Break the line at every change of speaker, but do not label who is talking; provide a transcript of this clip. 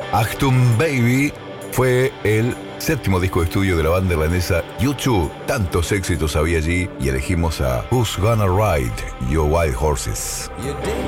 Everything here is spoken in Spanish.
Achtung Baby fue el séptimo disco de estudio de la banda irlandesa U2. Tantos éxitos había allí y elegimos a Who's Gonna Ride Your Wild Horses.